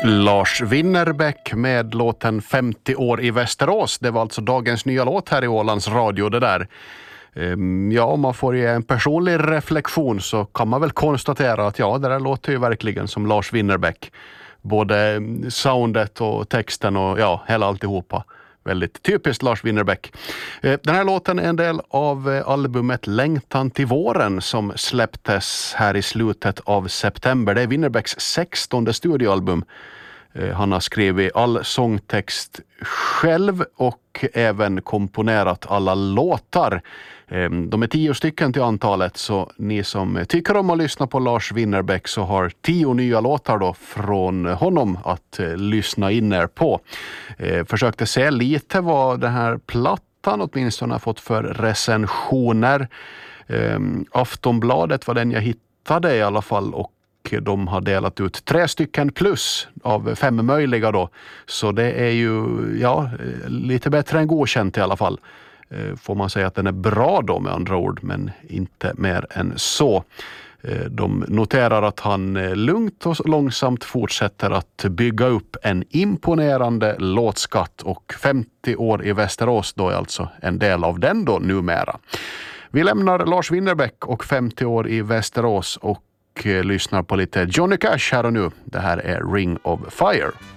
Lars Winnerbäck med låten 50 år i Västerås. Det var alltså dagens nya låt här i Ålands Radio det där. Ja, om man får ge en personlig reflektion så kan man väl konstatera att ja, det där låter ju verkligen som Lars Winnerbäck. Både soundet och texten och ja, hela alltihopa. Väldigt typiskt Lars Winnerbäck. Den här låten är en del av albumet Längtan till våren som släpptes här i slutet av september. Det är Winnerbäcks 16:e studioalbum. Han har skrivit all sångtext själv och även komponerat alla låtar. De är 10 stycken till antalet, så ni som tycker om att lyssna på Lars Winnerbäck så har 10 nya låtar då från honom att lyssna in er på. Försökte se lite vad den här plattan åtminstone har fått för recensioner. Aftonbladet var den jag hittade i alla fall, och de har delat ut 3 stycken plus av 5 möjliga då. Så det är ju ja, lite bättre än godkänt i alla fall. Får man säga att den är bra då med andra ord, men inte mer än så. De noterar att han lugnt och långsamt fortsätter att bygga upp en imponerande låtskatt, och 50 år i Västerås då är alltså en del av den då numera. Vi lämnar Lars Winnerbäck och 50 år i Västerås och lyssnar på lite Johnny Cash här och nu. Det här är Ring of Fire.